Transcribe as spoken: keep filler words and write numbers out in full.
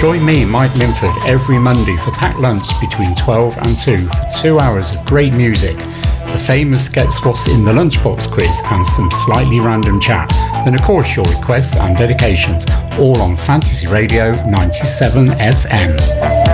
Join me, Mike Linford, every Monday for packed lunch between twelve and two for two hours of great music, the famous Guess What's in the Lunchbox quiz and some slightly random chat, and of course your requests and dedications, all on Fantasy Radio ninety-seven F M.